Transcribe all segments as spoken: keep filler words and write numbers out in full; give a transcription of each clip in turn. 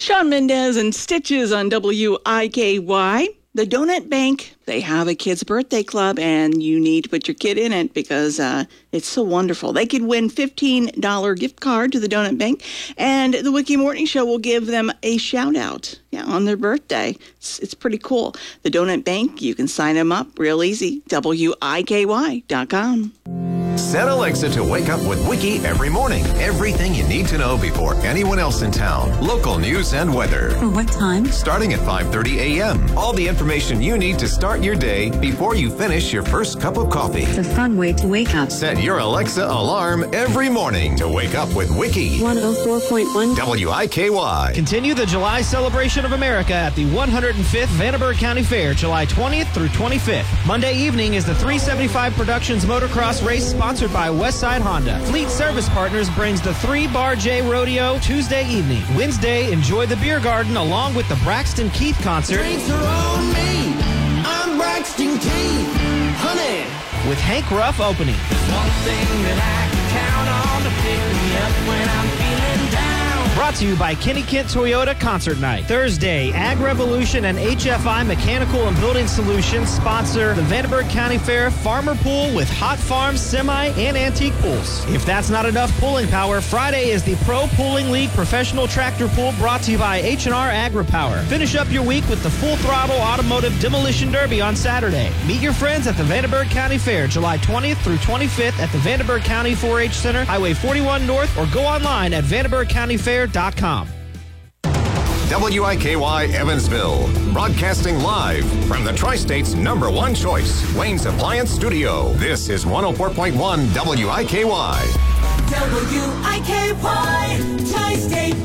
Shawn Mendes and Stitches on W I K Y. The Donut Bank, they have a kids' birthday club, and you need to put your kid in it because uh, it's so wonderful. They could win fifteen dollars gift card to the Donut Bank, and the Wiki Morning Show will give them a shout-out yeah, on their birthday. It's, it's pretty cool. The Donut Bank, you can sign them up real easy, W I K Y dot com. Set Alexa to wake up with Wiki every morning. Everything you need to know before anyone else in town. Local news and weather. What time? Starting at five thirty a.m. All the information you need to start your day before you finish your first cup of coffee. It's a fun way to wake up. Set your Alexa alarm every morning to wake up with Wiki. one oh four point one W I K Y. Continue the July celebration of America at the one hundred fifth Vanderburgh County Fair, July twentieth through twenty-fifth. Monday evening is the three seventy-five Productions Motocross Race, sponsored by Westside Honda. Fleet Service Partners brings the three Bar J Rodeo Tuesday evening. Wednesday, enjoy the Beer Garden along with the Braxton Keith concert. Drinks are on me. I'm Braxton Keith, honey. With Hank Ruff opening. There's one thing that I can count on to pick me up when I'm feeling down. Brought to you by Kenny Kent Toyota Concert Night. Thursday, Ag Revolution and H F I Mechanical and Building Solutions sponsor the Vanderburgh County Fair Farmer Pool with hot farms, semi, and antique pools. If that's not enough pulling power, Friday is the Pro Pooling League Professional Tractor Pool, brought to you by H and R Agri-Power. Finish up your week with the Full Throttle Automotive Demolition Derby on Saturday. Meet your friends at the Vanderburgh County Fair, July twentieth through twenty-fifth at the Vanderburgh County four H Center, Highway forty-one North, or go online at vanderburgh county fair dot com. W I K Y Evansville, broadcasting live from the Tri-State's number one choice, Wayne's Appliance Studio. This is one oh four point one W I K Y. W I K Y, Tri-State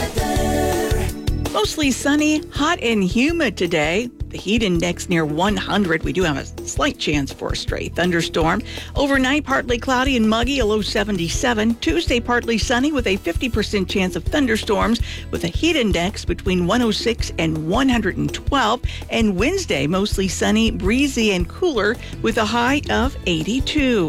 weather. Mostly sunny, hot and humid today. The heat index near one hundred. We do have a slight chance for a stray thunderstorm. Overnight, partly cloudy and muggy, a low seventy-seven. Tuesday, partly sunny with a fifty percent chance of thunderstorms with a heat index between one oh six and one hundred twelve. And Wednesday, mostly sunny, breezy, and cooler with a high of eighty-two.